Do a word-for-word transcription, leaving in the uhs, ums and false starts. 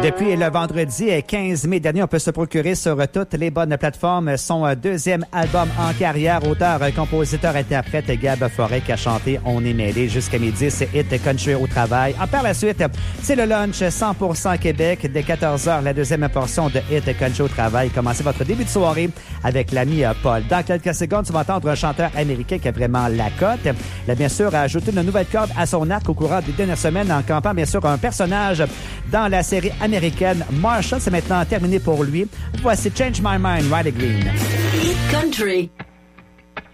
Depuis le vendredi quinze mai dernier, on peut se procurer sur toutes les bonnes plateformes son deuxième album en carrière. Auteur, compositeur, interprète Gab Forêt qui a chanté On est mêlé jusqu'à midi. C'est Hit Country au travail. En par la suite, c'est le lunch cent pour cent Québec. Dès quatorze heures, la deuxième portion de Hit Country au travail. Commencez votre début de soirée avec l'ami Paul. Dans quelques secondes, tu vas entendre un chanteur américain qui a vraiment la cote. Il a bien sûr ajouté une nouvelle corde à son arc au courant des dernières semaines en campant bien sûr un personnage dans la série américaine. américaine. Marshall, c'est maintenant terminé pour lui. Voici Change My Mind, Riley Green. Hit Country.